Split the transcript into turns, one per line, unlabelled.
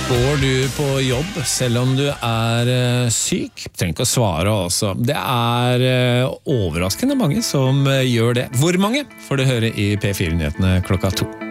Går du på jobb selv om du syk? Trenger ikke å svare også. Det overraskende mange som gjør det. Hvor mange får du høre i P4-nyhetene klokka 2.